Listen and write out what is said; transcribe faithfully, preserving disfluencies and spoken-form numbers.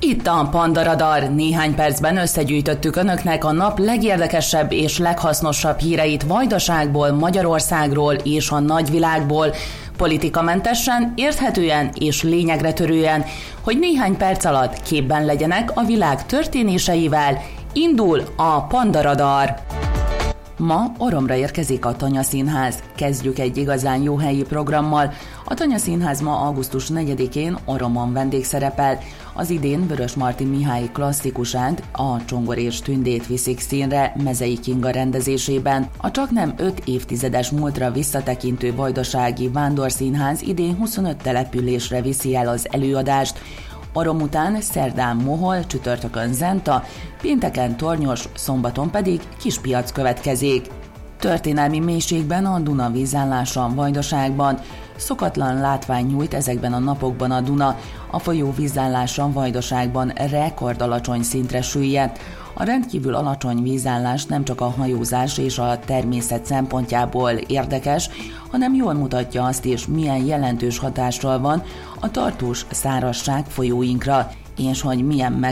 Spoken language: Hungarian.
Itt a Panda Radar. Néhány percben összegyűjtöttük önöknek a nap legérdekesebb és leghasznosabb híreit Vajdaságból, Magyarországról és a nagyvilágból, politikamentesen, érthetően és lényegre törően, hogy néhány perc alatt képben legyenek a világ történéseivel. Indul a Panda Radar. Ma Oromra érkezik a Tanya Színház. Kezdjük egy igazán jó helyi programmal. A Tanya Színház ma augusztus negyedikén Oromon vendégszerepel. Az idén Vörös Marti Mihály klasszikusát, a Csongor és Tündét viszik színre Mezei Kinga rendezésében. A csaknem öt évtizedes múltra visszatekintő vajdasági vándorszínház idén huszonöt településre viszi el az előadást. Orom után szerdán Mohol, csütörtökön Zenta, pénteken Tornyos, szombaton pedig Kispiac következik. Történelmi mélységben a Duna vízállása Vajdaságban. Szokatlan látvány nyújt ezekben a napokban a Duna. A folyó vízállása Vajdaságban rekordalacsony szintre süllyedt. A rendkívül alacsony vízállás nem csak a hajózás és a természet szempontjából érdekes, hanem jól mutatja azt is, milyen jelentős hatással van a tartós szárazság folyóinkra, és hogy milyen meg